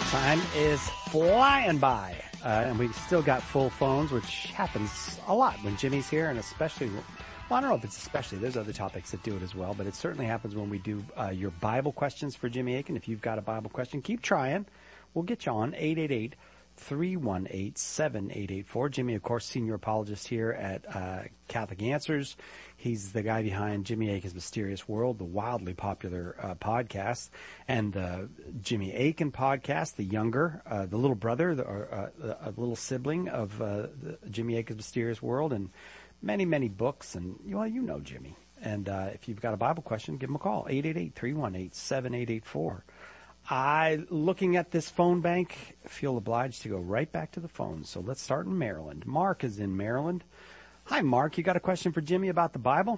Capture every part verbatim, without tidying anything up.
Time is flying by, uh, and we've still got full phones, which happens a lot when Jimmy's here, and especially, well, I don't know if it's especially, there's other topics that do it as well, but it certainly happens when we do uh, your Bible questions for Jimmy Akin. If you've got a Bible question, keep trying. We'll get you on eight eight eight, three one eight, seven eight eight four. Jimmy, of course, senior apologist here at uh, Catholic Answers. He's the guy behind Jimmy Akin's Mysterious World, the wildly popular uh, podcast, and the Jimmy Akin podcast, the younger, uh, the little brother, the, or uh, a little sibling of uh, the Jimmy Akin's Mysterious World, and many, many books. And, well, you know Jimmy. And uh, if you've got a Bible question, give him a call, eight eight eight, three one eight, seven eight eight four. I, looking at this phone bank, feel obliged to go right back to the phone. So let's start in Maryland. Mark is in Maryland. Hi, Mark. You got a question for Jimmy about the Bible?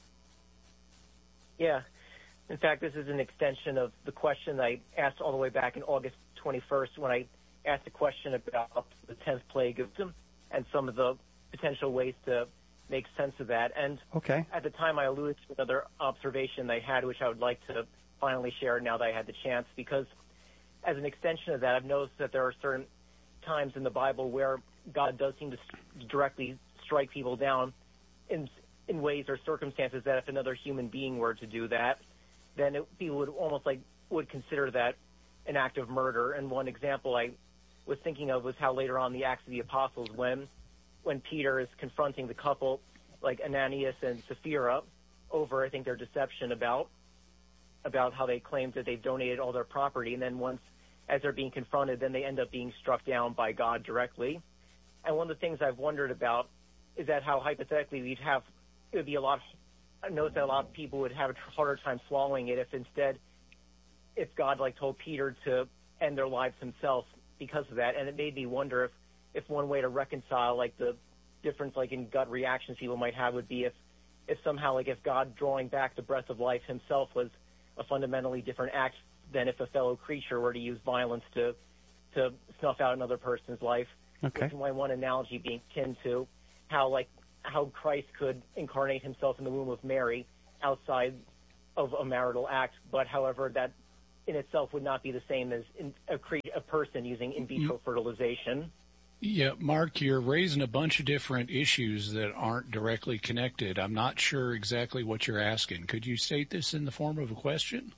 Yeah. In fact, this is an extension of the question I asked all the way back in August twenty-first when I asked a question about the tenth plague of them and some of the potential ways to make sense of that. And okay. At the time, I alluded to another observation I had, which I would like to finally share now that I had the chance, because as an extension of that, I've noticed that there are certain times in the Bible where God does seem to directly strike people down in in ways or circumstances that if another human being were to do that, then it, people would almost like would consider that an act of murder. And one example I was thinking of was how later on the Acts of the Apostles, when when Peter is confronting the couple like Ananias and Sapphira over, I think, their deception about about how they claimed that they donated all their property, and then once as they're being confronted, then they end up being struck down by God directly. And one of the things I've wondered about is that how hypothetically we'd have, it would be a lot, I noticed that a lot of people would have a harder time swallowing it if instead, if God like told Peter to end their lives himself because of that. And it made me wonder if, if one way to reconcile like the difference like in gut reactions people might have would be if, if somehow like if God drawing back the breath of life himself was a fundamentally different act than if a fellow creature were to use violence to, to snuff out another person's life. Okay. Which is my one analogy being akin to how like how Christ could incarnate himself in the womb of Mary outside of a marital act, but however that in itself would not be the same as in a, cre- a person using in vitro fertilization. Yeah, Mark, you're raising a bunch of different issues that aren't directly connected. I'm not sure exactly what you're asking. Could you state this in the form of a question?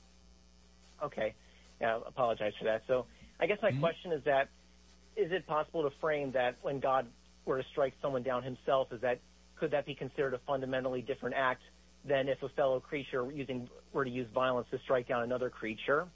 Okay. Yeah, I apologize for that. So I guess my mm-hmm. question is that, is it possible to frame that when God were to strike someone down himself, is that could that be considered a fundamentally different act than if a fellow creature using were to use violence to strike down another creature?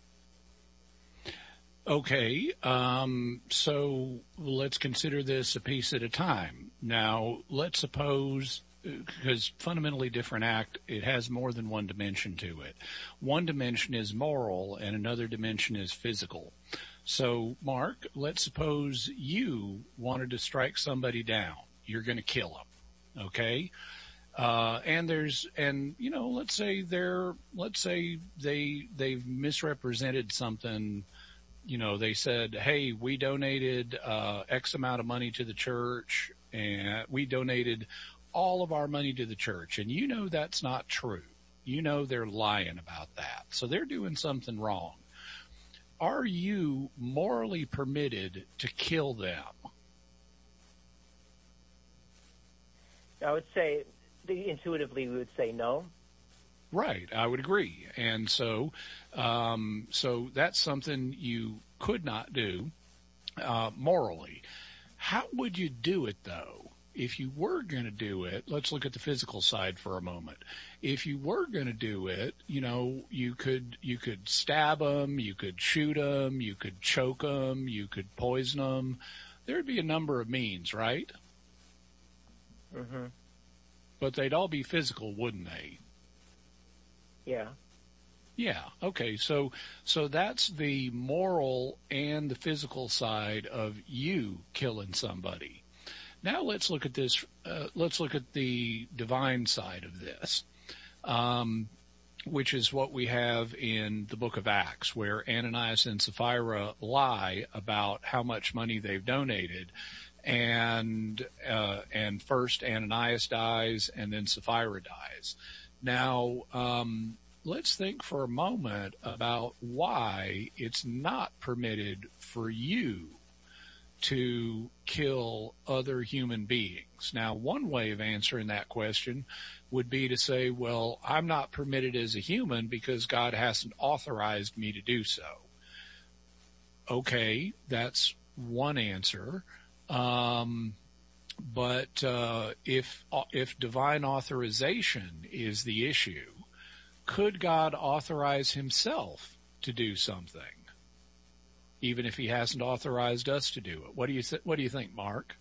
Okay, um, so let's consider this a piece at a time. Now, let's suppose, because fundamentally different act, it has more than one dimension to it. One dimension is moral and another dimension is physical. So, Mark, let's suppose you wanted to strike somebody down. You're going to kill them, okay? Uh, and there's, and, you know, let's say they're, let's say they, they've misrepresented something. You know, they said, hey, we donated, uh, X amount of money to the church, and we donated all of our money to the church. And you know, that's not true. You know, they're lying about that. So they're doing something wrong. Are you morally permitted to kill them? I would say, intuitively, we would say no. Right, I would agree. And so, um, so that's something you could not do, uh, morally. How would you do it though? If you were going to do it, let's look at the physical side for a moment. If you were going to do it, you know, you could, you could stab them, you could shoot them, you could choke them, you could poison them. There'd be a number of means, right? Mm-hmm. But they'd all be physical, wouldn't they? Yeah. Yeah. Okay. So, so that's the moral and the physical side of you killing somebody. Now let's look at this. Uh, let's look at the divine side of this, um, which is what we have in the book of Acts, where Ananias and Sapphira lie about how much money they've donated. And, uh, and first Ananias dies and then Sapphira dies. Now, um, let's think for a moment about why it's not permitted for you to kill other human beings. Now, one way of answering that question would be to say, well, I'm not permitted as a human because God hasn't authorized me to do so. Okay, that's one answer. Um, but uh, if if divine authorization is the issue, could God authorize himself to do something, even if he hasn't authorized us to do it? What do you th- what do you think, Mark?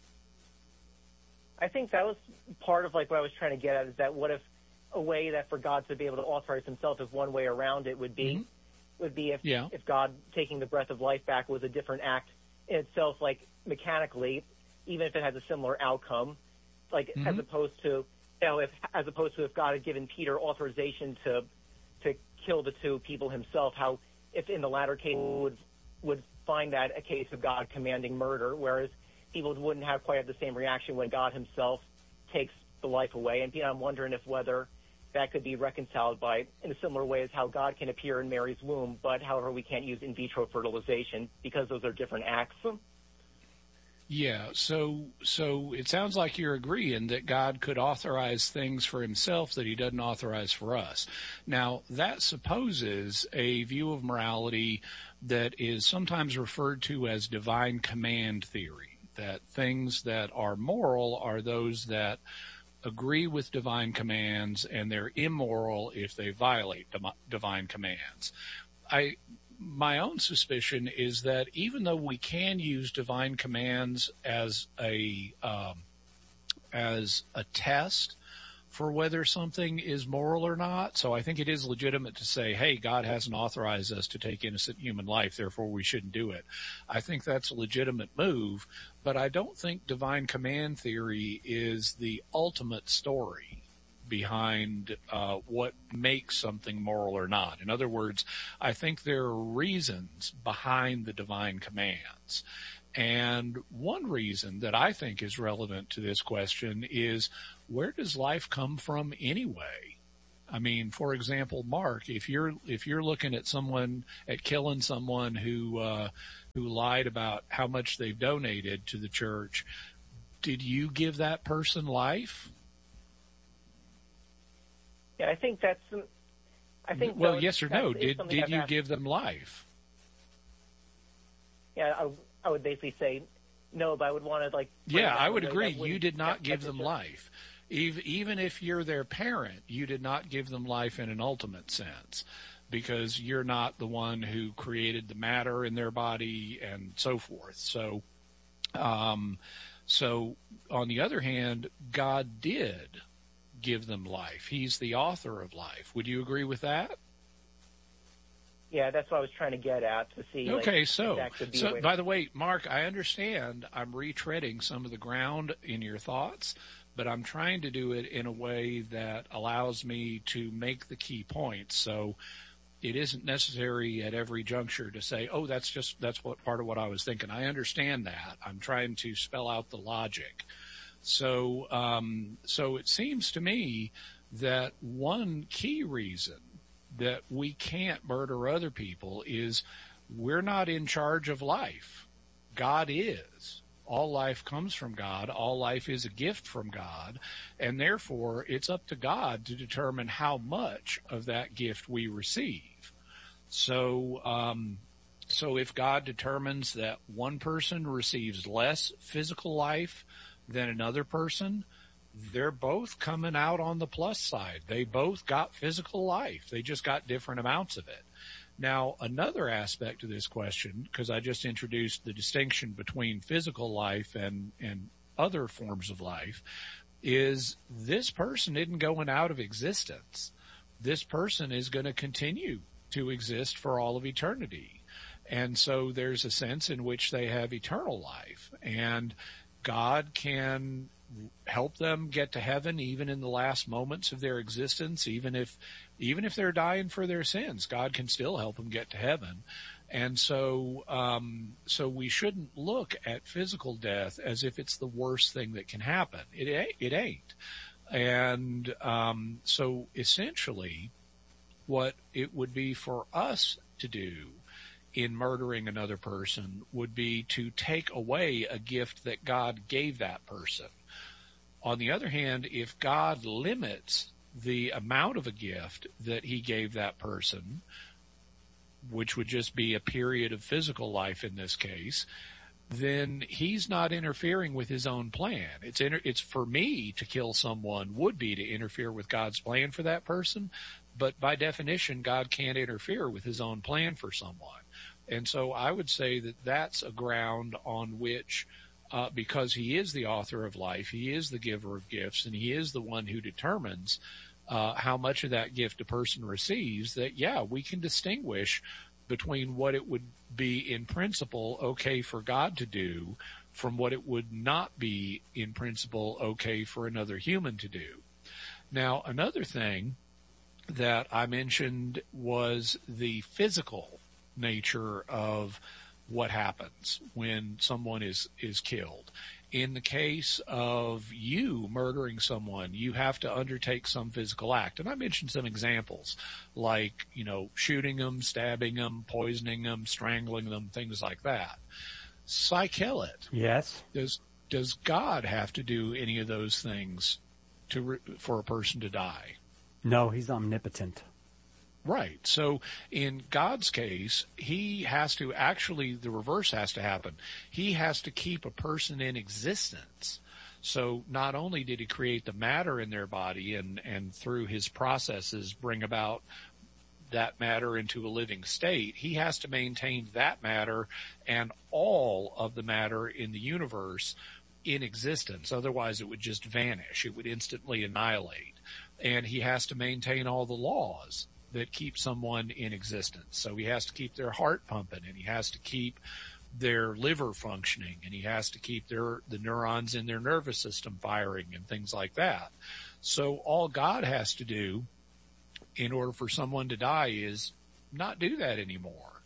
I think that was part of like what I was trying to get at, is that what if a way that for God to be able to authorize himself, if one way around it would be, mm-hmm. would be if yeah. if God taking the breath of life back was a different act in itself, like mechanically, even if it has a similar outcome, like mm-hmm. as opposed to, you know, if as opposed to if God had given Peter authorization to to kill the two people himself, how if in the latter case would would find that a case of God commanding murder, whereas people wouldn't have quite the same reaction when God himself takes the life away. And you know, I'm wondering if whether that could be reconciled by in a similar way as how God can appear in Mary's womb, but however we can't use in vitro fertilization because those are different acts. Yeah, so so it sounds like you're agreeing that God could authorize things for himself that he doesn't authorize for us. Now, that supposes a view of morality that is sometimes referred to as divine command theory, that things that are moral are those that agree with divine commands, and they're immoral if they violate divine commands. I My own suspicion is that even though we can use divine commands as a um, as a test for whether something is moral or not, so I think it is legitimate to say, hey, God hasn't authorized us to take innocent human life, therefore we shouldn't do it. I think that's a legitimate move, but I don't think divine command theory is the ultimate story behind uh, what makes something moral or not. In other words, I think there are reasons behind the divine commands. And one reason that I think is relevant to this question is, where does life come from anyway? I mean, for example, Mark, if you're if you're looking at someone at killing someone who uh, who lied about how much they've donated to the church, did you give that person life? Yeah, I think that's. I think. Well, though, yes or no? Did did you give them life? Yeah, I, I would basically say no, but I would want to like. Yeah, I would agree. You did not give them life, even if you're their parent. You did not give them life in an ultimate sense, because you're not the one who created the matter in their body and so forth. So, um, so on the other hand, God did give them life. He's the author of life. Would you agree with that? Yeah, that's what I was trying to get at to see. Okay, like, so, so by to... the way, Mark, I understand I'm retreading some of the ground in your thoughts, but I'm trying to do it in a way that allows me to make the key points. So it isn't necessary at every juncture to say, oh, that's just, that's what part of what I was thinking. I understand that. I'm trying to spell out the logic. So, um, so it seems to me that one key reason that we can't murder other people is we're not in charge of life. God is. All life comes from God. All life is a gift from God. And therefore, it's up to God to determine how much of that gift we receive. So, um, so if God determines that one person receives less physical life than another person, they're both coming out on the plus side. They both got physical life. They just got different amounts of it. Now, another aspect to this question, because I just introduced the distinction between physical life and, and other forms of life, is this person isn't going out of existence. This person is going to continue to exist for all of eternity. And so there's a sense in which they have eternal life. And God can help them get to heaven even in the last moments of their existence, even if even if they're dying for their sins. God can still help them get to heaven. And so um, so we shouldn't look at physical death as if it's the worst thing that can happen. It, it ain't. And um, so essentially, What it would be for us to do in murdering another person would be to take away a gift that God gave that person. On the other hand, if God limits the amount of a gift that he gave that person, which would just be a period of physical life in this case, then he's not interfering with his own plan. It's inter- it's for me to kill someone would be to interfere with God's plan for that person, but by definition, God can't interfere with his own plan for someone. And so I would say that that's a ground on which, uh, because he is the author of life, he is the giver of gifts, and he is the one who determines uh, how much of that gift a person receives, that, yeah, we can distinguish between what it would be in principle okay for God to do from what it would not be in principle okay for another human to do. Now, another thing that I mentioned was the physical nature of what happens when someone is, is killed. In the case of you murdering someone, you have to undertake some physical act. And I mentioned some examples like, you know, shooting them, stabbing them, poisoning them, strangling them, things like that. Psychelit. Yes. Does, does God have to do any of those things to, re- for a person to die? No, he's omnipotent. Right. So in God's case, he has to actually, the reverse has to happen. He has to keep a person in existence. So not only did he create the matter in their body and, and through his processes bring about that matter into a living state, he has to maintain that matter and all of the matter in the universe in existence. Otherwise it would just vanish. It would instantly annihilate. And he has to maintain all the laws that keep someone in existence. So he has to keep their heart pumping, and he has to keep their liver functioning, and he has to keep their the neurons in their nervous system firing and things like that. So all God has to do in order for someone to die is not do that anymore.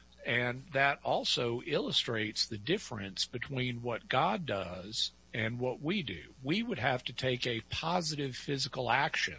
And that also illustrates the difference between what God does and what we do. We would have to take a positive physical action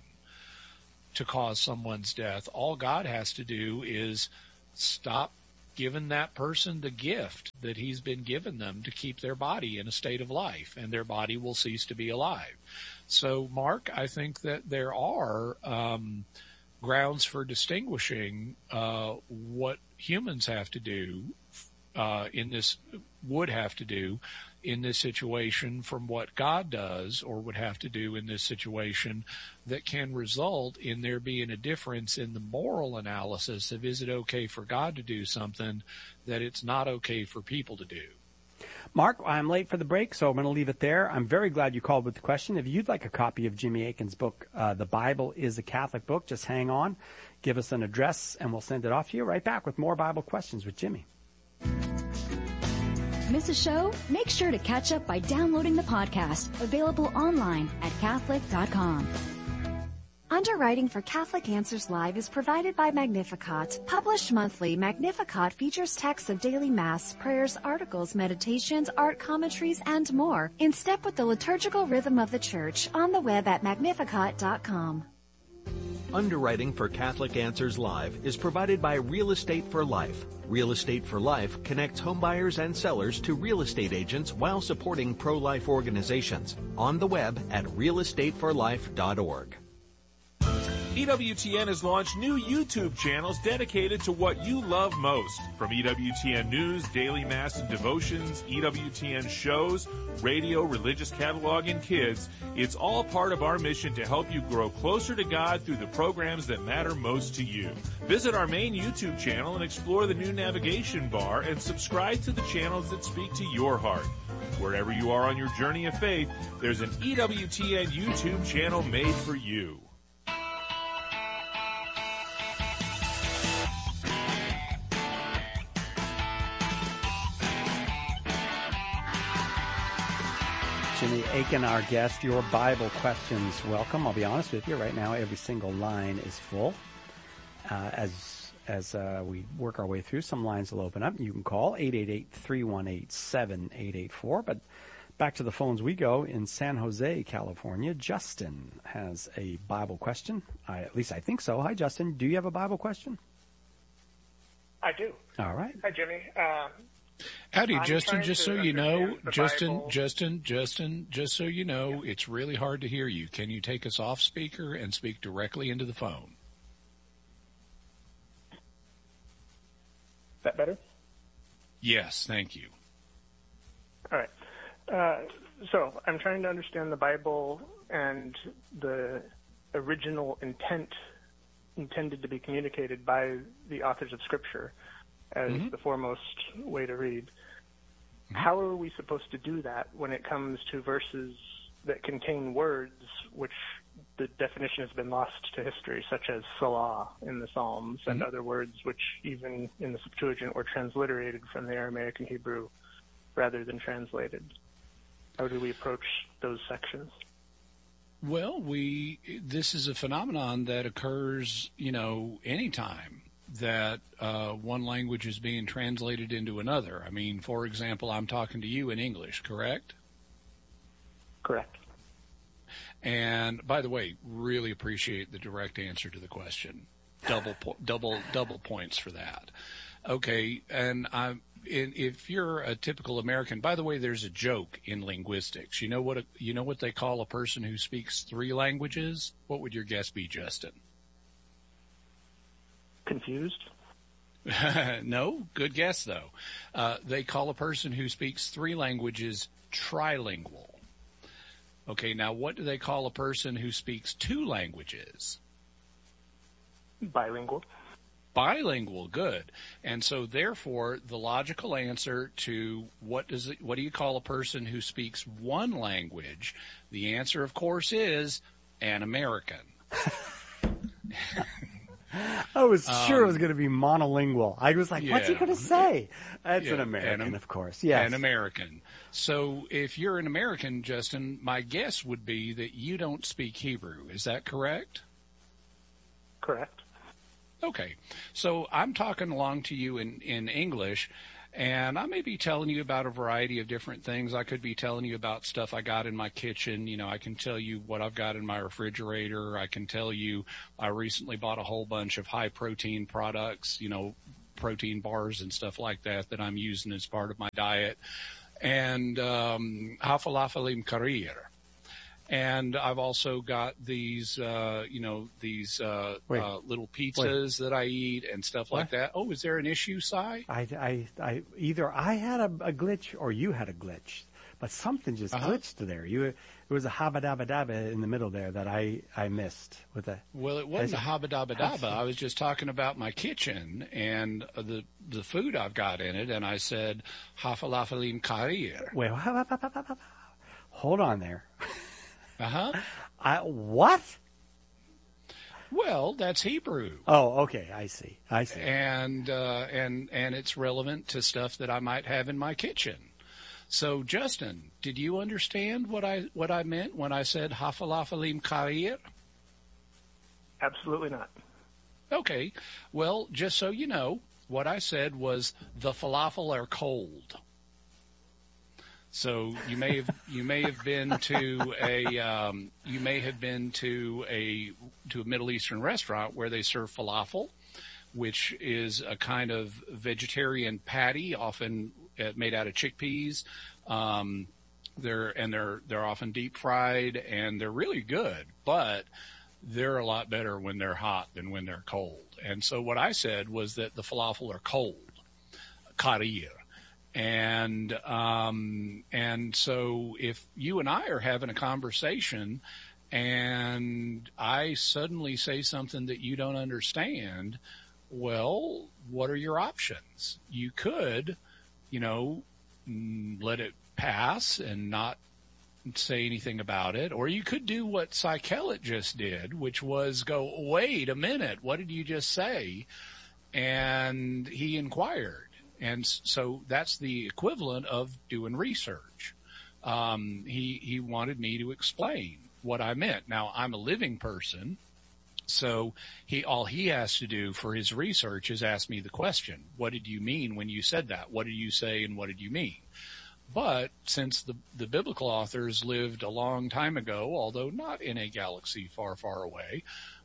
to cause someone's death. All God has to do is stop giving that person the gift that he's been given them to keep their body in a state of life, and their body will cease to be alive. So, Mark, I think that there are um, grounds for distinguishing uh, what humans have to do uh, in this, would have to do in this situation from what God does or would have to do in this situation that can result in there being a difference in the moral analysis of is it okay for God to do something that it's not okay for people to do. Mark, I'm late for the break, so I'm going to leave it there. I'm very glad you called with the question. If you'd like a copy of Jimmy Akin's book, uh, The Bible is a Catholic Book, just hang on, give us an address, and we'll send it off to you. Right back with more Bible questions with Jimmy. Miss a show? Make sure to catch up by downloading the podcast, available online at Catholic dot com. Underwriting for Catholic Answers Live is provided by Magnificat. Published monthly, Magnificat features texts of daily Mass, prayers, articles, meditations, art commentaries, and more, in step with the liturgical rhythm of the Church, on the web at Magnificat dot com. Underwriting for Catholic Answers Live is provided by Real Estate for Life. Real Estate for Life connects homebuyers and sellers to real estate agents while supporting pro-life organizations. On the web at real estate for life dot org. E W T N has launched new YouTube channels dedicated to what you love most. From E W T N News, Daily Mass and Devotions, E W T N shows, radio, religious catalog, and kids, it's all part of our mission to help you grow closer to God through the programs that matter most to you. Visit our main YouTube channel and explore the new navigation bar and subscribe to the channels that speak to your heart. Wherever you are on your journey of faith, there's an E W T N YouTube channel made for you. Jimmy Akin, our guest, your Bible questions. Welcome. I'll be honest with you, right now every single line is full. Uh, as as uh, we work our way through, some lines will open up. You can call eight eight eight, three one eight, seven eight eight four, but Back to the phones we go. In San Jose, California, Justin has a Bible question. I, at least I think so. Hi, Justin. Do you have a Bible question? I do. All right. Hi, Jimmy. Um, Howdy, I'm Justin. Just so you know, Justin, Bible. Justin, Justin, just so you know, it's really hard to hear you. Can you take us off speaker and speak directly into the phone? Is that better? Yes, thank you. All right. Uh, so I'm trying to understand the Bible and the original intent intended to be communicated by the authors of Scripture as mm-hmm. the foremost way to read. Mm-hmm. How are we supposed to do that when it comes to verses that contain words which the definition has been lost to history, such as Salah in the Psalms mm-hmm. and other words which even in the Septuagint were transliterated from the Aramaic and Hebrew rather than translated? How do we approach those sections? Well, we this is a phenomenon that occurs, you know, anytime that uh, one language is being translated into another. I mean, for example, I'm talking to you in English, correct? Correct. And by the way, really appreciate the direct answer to the question. Double, po- double, double points for that. Okay, and I'm. In, if you're a typical American, by the way, there's a joke in linguistics. You know what a, you know what they call a person who speaks three languages? What would your guess be, Justin? Confused? No, good guess though. Uh, they call a person who speaks three languages trilingual. Okay, now what do they call a person who speaks two languages? Bilingual. Bilingual, good. And so therefore the logical answer to what does it, what do you call a person who speaks one language? The answer, of course, is an American. I was sure um, it was going to be monolingual. I was like, yeah. what's he going to say? That's yeah, an American, an, of course. Yes. An American. So if you're an American, Justin, my guess would be that you don't speak Hebrew. Is that correct? Correct. Okay, so I'm talking along to you in, in English, and I may be telling you about a variety of different things. I could be telling you about stuff I got in my kitchen. You know, I can tell you what I've got in my refrigerator. I can tell you I recently bought a whole bunch of high-protein products, you know, protein bars and stuff like that that I'm using as part of my diet. And um, hafalafalim karir. And I've also got these, uh, you know, these uh, uh, little pizzas wait. that I eat and stuff like what? that. Oh, is there an issue, Si? I, I, I, either I had a, a glitch or you had a glitch, but something just uh-huh. glitched there. You, it was a habadabadaba in the middle there that I, I missed with a. Well, it wasn't a habadabadaba. I was just talking about my kitchen and the the food I've got in it, and I said hafalafalim karir. Wait, hold on there. Uh-huh. I, what? Well, that's Hebrew. Oh, okay. I see. I see. And, uh, and, and it's relevant to stuff that I might have in my kitchen. So, Justin, did you understand what I, what I meant when I said hafalafalim karir? Absolutely not. Okay. Well, just so you know, what I said was the falafel are cold. So you may have you may have been to a um, you may have been to a to a Middle Eastern restaurant where they serve falafel, which is a kind of vegetarian patty, often made out of chickpeas. Um, they're and they're they're often deep fried and they're really good, but they're a lot better when they're hot than when they're cold. And so what I said was that the falafel are cold, karir. And, um, and so if you and I are having a conversation and I suddenly say something that you don't understand, well, what are your options? You could, you know, let it pass and not say anything about it, or you could do what Cy Kellett just did, which was go, wait a minute, what did you just say? And he inquired. And so that's the equivalent of doing research. Um, he, he wanted me to explain what I meant. Now, I'm a living person, so he, all he has to do for his research is ask me the question. What did you mean when you said that? What did you say and what did you mean? But since the, the biblical authors lived a long time ago, although not in a galaxy far, far away,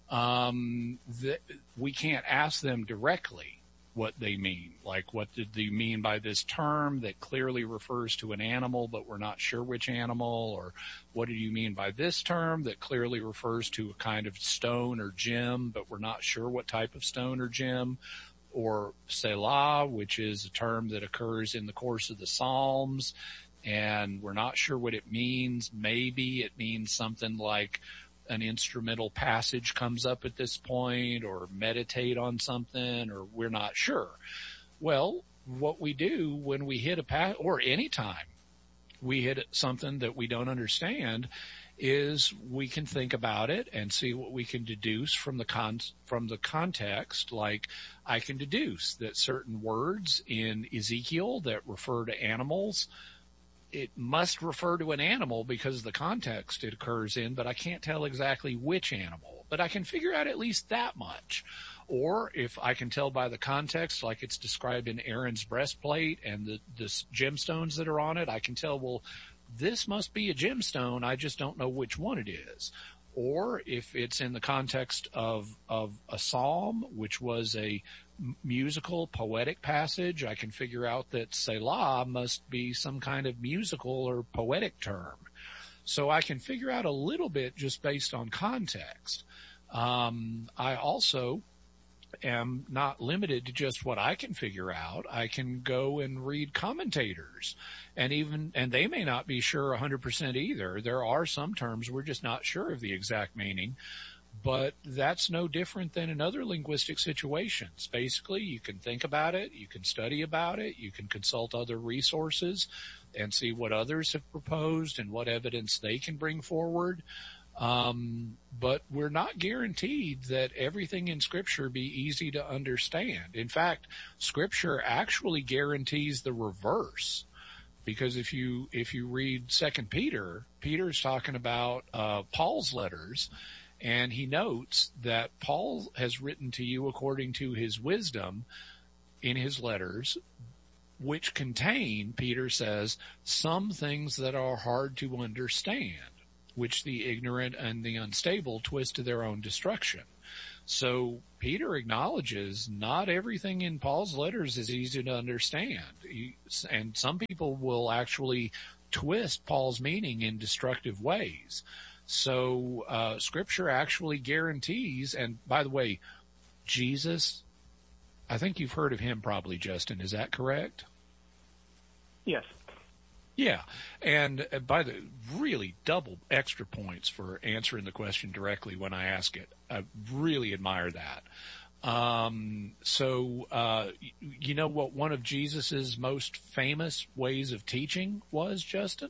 um, the, we can't ask them directly what they mean. Like, what did they mean by this term that clearly refers to an animal, but we're not sure which animal? Or what do you mean by this term that clearly refers to a kind of stone or gem, but we're not sure what type of stone or gem? Or Selah, which is a term that occurs in the course of the Psalms, and we're not sure what it means. Maybe it means something like an instrumental passage comes up at this point, or meditate on something, or we're not sure. Well, what we do when we hit a pass, or anytime we hit something that we don't understand, is we can think about it and see what we can deduce from the con from the context. Like, I can deduce that certain words in Ezekiel that refer to animals, it must refer to an animal because of the context it occurs in, but I can't tell exactly which animal. But I can figure out at least that much. Or if I can tell by the context, like it's described in Aaron's breastplate and the, the gemstones that are on it, I can tell, well, this must be a gemstone. I just don't know which one it is. Or if it's in the context of, of a psalm, which was a musical, poetic passage, I can figure out that Selah must be some kind of musical or poetic term. So I can figure out a little bit just based on context. Um, I also am not limited to just what I can figure out. I can go and read commentators, and even, and they may not be sure one hundred percent either. There are some terms we're just not sure of the exact meaning, but that's no different than in other linguistic situations. Basically, you can think about it, you can study about it, you can consult other resources and see what others have proposed and what evidence they can bring forward. Um, but we're not guaranteed that everything in Scripture be easy to understand. In fact, Scripture actually guarantees the reverse. Because if you, if you read Second Peter, Peter's talking about, uh, Paul's letters, and he notes that Paul has written to you according to his wisdom in his letters, which contain, Peter says, some things that are hard to understand, which the ignorant and the unstable twist to their own destruction. So Peter acknowledges not everything in Paul's letters is easy to understand. He, and some people will actually twist Paul's meaning in destructive ways. So uh, Scripture actually guarantees, and by the way, Jesus, I think you've heard of him probably, Justin. Is that correct? Yes. Yeah, and by the really double extra points for answering the question directly when I ask it. I really admire that. Um, so, uh, you know what one of Jesus's most famous ways of teaching was, Justin?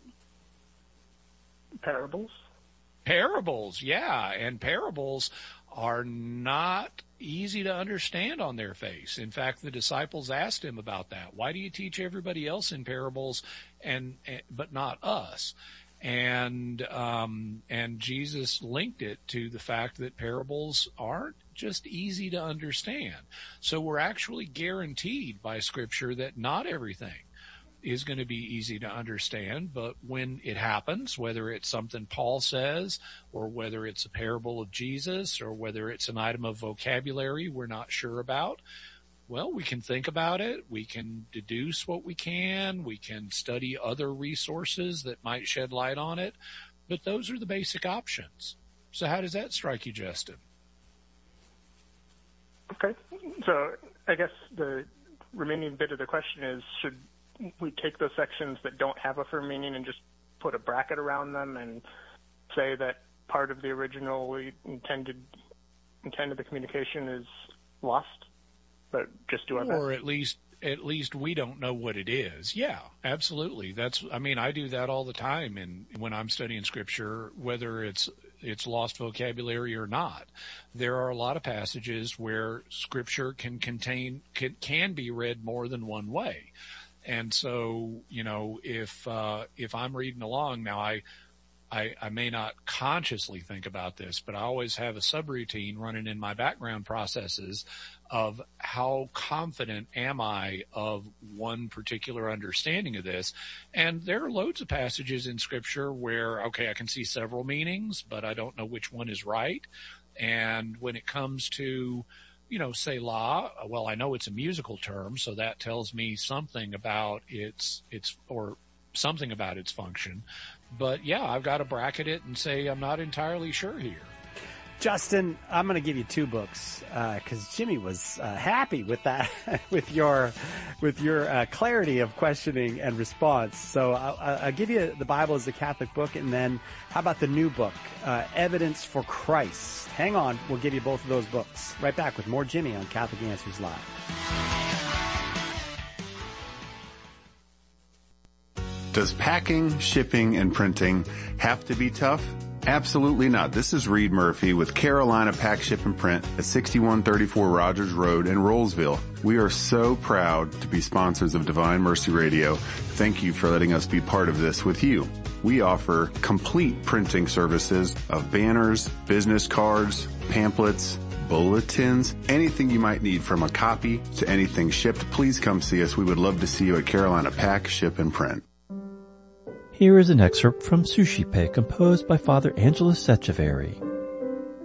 Parables. Parables, yeah, and parables are not easy to understand on their face. In fact, the disciples asked him about that. Why do you teach everybody else in parables and, and but not us? And um, and Jesus linked it to the fact that parables aren't just easy to understand. So we're actually guaranteed by Scripture that not everything is going to be easy to understand, but when it happens, whether it's something Paul says, or whether it's a parable of Jesus, or whether it's an item of vocabulary we're not sure about, well, we can think about it, we can deduce what we can, we can study other resources that might shed light on it, but those are the basic options. So how does that strike you, Justin? Okay, so I guess the remaining bit of the question is, should we take those sections that don't have a firm meaning and just put a bracket around them and say that part of the original intended intent of the communication is lost, but just do our best? Or at least, at least we don't know what it is. Yeah, absolutely. That's, I mean, I do that all the time in, when I'm studying Scripture, whether it's, it's lost vocabulary or not. There are a lot of passages where Scripture can contain, can, can be read more than one way. And so, you know, if, uh, if I'm reading along now, I, I, I may not consciously think about this, but I always have a subroutine running in my background processes of how confident am I of one particular understanding of this. And there are loads of passages in Scripture where, okay, I can see several meanings, but I don't know which one is right. And when it comes to, you know, Selah, well, I know it's a musical term, so that tells me something about its, its, or something about its function. But yeah, I've got to bracket it and say I'm not entirely sure here. Justin, I'm going to give you two books because uh, Jimmy was uh, happy with that, with your, with your uh, clarity of questioning and response. So I'll, I'll give you the Bible as the Catholic book, and then how about the new book, uh, Evidence for Christ? Hang on, we'll give you both of those books. Right back with more Jimmy on Catholic Answers Live. Does packing, shipping, and printing have to be tough? Absolutely not. This is Reed Murphy with Carolina Pack, Ship, and Print at sixty-one thirty-four Rogers Road in Rollsville. We are so proud to be sponsors of Divine Mercy Radio. Thank you for letting us be part of this with you. We offer complete printing services of banners, business cards, pamphlets, bulletins, anything you might need from a copy to anything shipped. Please come see us. We would love to see you at Carolina Pack, Ship, and Print. Here is an excerpt from Sushi Pay, composed by Father Angelos Echeverry.